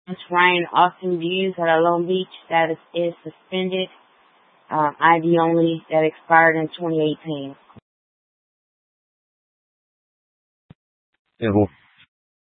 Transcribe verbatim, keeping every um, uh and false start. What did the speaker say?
It's Ryan Austin Views out of Long Beach. Status is suspended. Uh, I D only. That expired in twenty eighteen. Yeah, well,